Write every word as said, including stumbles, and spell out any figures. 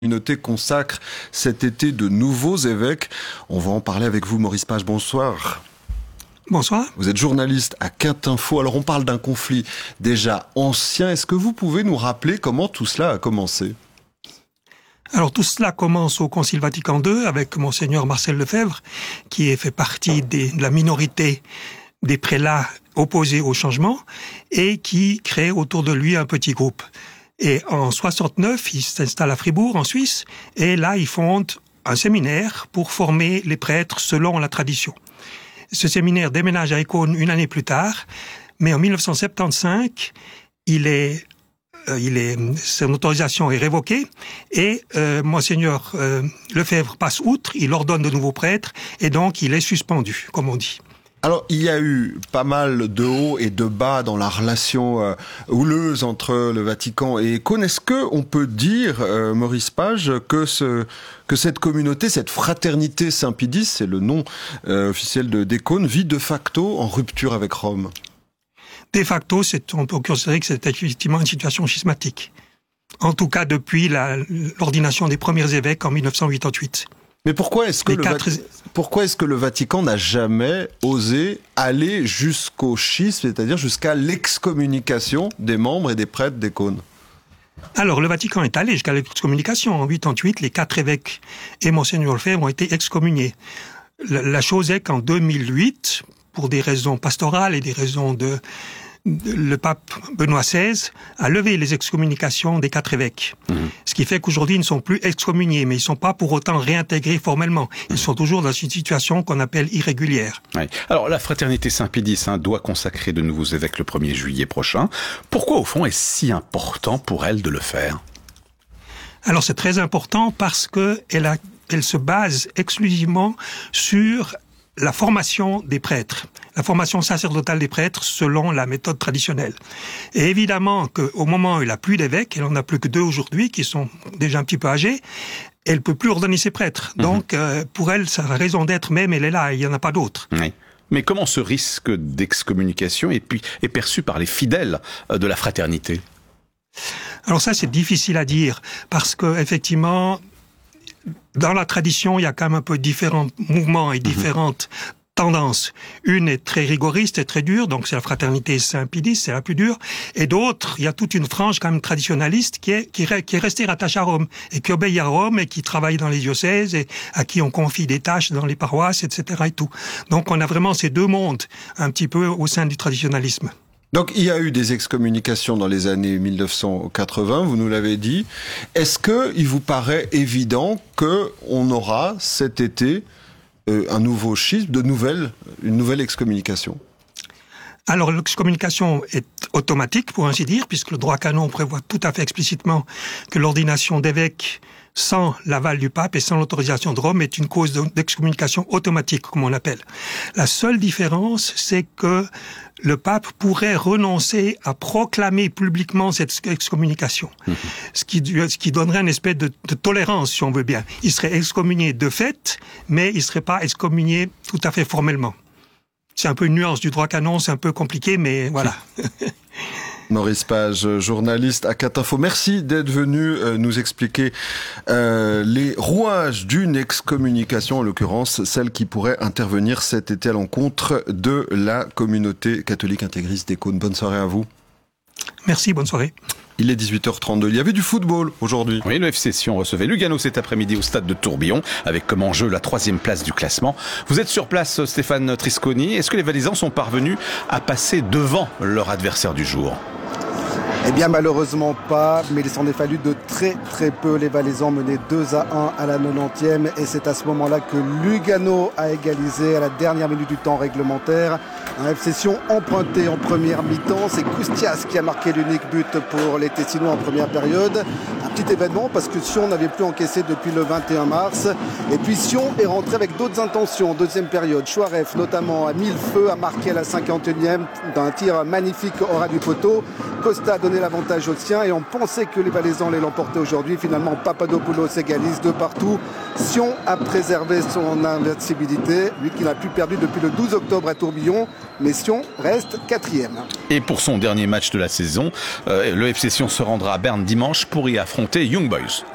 communauté consacre cet été de nouveaux évêques. On va en parler avec vous, Maurice Page. Bonsoir. Bonsoir. Vous êtes journaliste à Quintinfo. Alors on parle d'un conflit déjà ancien. Est-ce que vous pouvez nous rappeler comment tout cela a commencé ? Alors tout cela commence au Concile Vatican deux avec Monseigneur Marcel Lefebvre, qui fait partie des, de la minorité des prélats opposés au changement et qui crée autour de lui un petit groupe. Et en soixante-neuf, il s'installe à Fribourg, en Suisse, et là, il fonde un séminaire pour former les prêtres selon la tradition. Ce séminaire déménage à Écône une année plus tard, mais en mille neuf cent soixante-quinze, il est, euh, il est, son autorisation est révoquée, et euh, Monseigneur euh, Lefebvre passe outre, il ordonne de nouveaux prêtres, et donc il est suspendu, comme on dit. Alors, il y a eu pas mal de hauts et de bas dans la relation euh, houleuse entre le Vatican et Écône. Est-ce que on peut dire, euh, Maurice Page, que ce que cette communauté, cette fraternité Saint-Pie X, c'est le nom euh, officiel de d'Écône, vit de facto en rupture avec Rome ? De facto, c'est, on peut considérer que c'est effectivement une situation schismatique. En tout cas, depuis la, l'ordination des premiers évêques en mille neuf cent quatre-vingt-huit. Mais pourquoi est-ce que, le quatre... Vati... pourquoi est-ce que le Vatican n'a jamais osé aller jusqu'au schisme, c'est-à-dire jusqu'à l'excommunication des membres et des prêtres d'Écône ? Alors, le Vatican est allé jusqu'à l'excommunication. En mille neuf cent quatre-vingt-huit, les quatre évêques et Monseigneur Lefebvre ont été excommuniés. La, la chose est qu'en deux mille huit, pour des raisons pastorales et des raisons de... le pape Benoît seize a levé les excommunications des quatre évêques. Mmh. Ce qui fait qu'aujourd'hui, ils ne sont plus excommuniés, mais ils ne sont pas pour autant réintégrés formellement. Ils sont toujours dans une situation qu'on appelle irrégulière. Oui. Alors, la fraternité Saint-Pie X hein, doit consacrer de nouveaux évêques le premier juillet prochain. Pourquoi, au fond, est-ce si important pour elle de le faire ? Alors, c'est très important parce qu'elle a, elle se base exclusivement sur la formation des prêtres, la formation sacerdotale des prêtres selon la méthode traditionnelle. Et évidemment qu'au moment où il n'y a plus d'évêques, elle en a plus que deux aujourd'hui qui sont déjà un petit peu âgés, elle ne peut plus ordonner ses prêtres. Mmh. Donc euh, pour elle, sa raison d'être même, elle est là, il n'y en a pas d'autre. Oui. Mais comment ce risque d'excommunication est, puis, est perçu par les fidèles de la fraternité ? Alors ça, c'est difficile à dire, parce que effectivement, dans la tradition, il y a quand même un peu différents mouvements et différentes mmh. tendances. Une est très rigoriste et très dure, donc c'est la fraternité Saint-Pie X, c'est la plus dure. Et d'autres, il y a toute une frange quand même traditionnaliste qui est, qui est, qui est restée rattachée à Rome, et qui obéit à Rome, et qui travaille dans les diocèses, et à qui on confie des tâches dans les paroisses, et cetera et tout. Donc on a vraiment ces deux mondes, un petit peu au sein du traditionnalisme. Donc il y a eu des excommunications dans les années mille neuf cent quatre-vingts, vous nous l'avez dit. Est-ce que il vous paraît évident que on aura cet été euh, un nouveau schisme, de nouvelles, une nouvelle excommunication ? Alors l'excommunication est automatique, pour ainsi dire, puisque le droit canon prévoit tout à fait explicitement que l'ordination d'évêques sans l'aval du pape et sans l'autorisation de Rome est une cause d'excommunication automatique, comme on appelle. La seule différence, c'est que le pape pourrait renoncer à proclamer publiquement cette excommunication, mmh. ce, qui, ce qui donnerait une espèce de, de tolérance, si on veut bien. Il serait excommunié de fait, mais il ne serait pas excommunié tout à fait formellement. C'est un peu une nuance du droit canon, c'est un peu compliqué, mais voilà. Maurice Page, journaliste à Quintinfo. Merci d'être venu euh, nous expliquer euh, les rouages d'une excommunication, en l'occurrence celle qui pourrait intervenir cet été à l'encontre de la communauté catholique intégriste d'Écône. Bonne soirée à vous. Merci, bonne soirée. Il est dix-huit heures trente-deux. Il y avait du football aujourd'hui. Oui, le F C Sion recevait Lugano cet après-midi au stade de Tourbillon, avec comme enjeu la troisième place du classement. Vous êtes sur place, Stéphane Trisconi. Est-ce que les Valaisans sont parvenus à passer devant leur adversaire du jour ? Eh bien malheureusement pas, mais il s'en est fallu de très très peu. Les Valaisans menaient deux à un à la quatre-vingtième et c'est à ce moment-là que Lugano a égalisé à la dernière minute du temps réglementaire. Un F C Sion emprunté en première mi-temps, c'est Koustias qui a marqué l'unique but pour les Tessinois en première période. Un petit événement parce que Sion n'avait plus encaissé depuis le vingt et un mars. Et puis Sion est rentré avec d'autres intentions en deuxième période. Chouaref notamment a mis le feu, a marqué à la cinquante et unième d'un tir magnifique au ras du poteau. Costa a donné l'avantage aux siens et on pensait que les Valaisans allaient l'emporter aujourd'hui. Finalement, Papadopoulos égalise de partout. Sion a préservé son invincibilité, lui qui n'a plus perdu depuis le douze octobre à Tourbillon. Mais Sion reste quatrième. Et pour son dernier match de la saison, euh, le F C Sion se rendra à Berne dimanche pour y affronter Young Boys.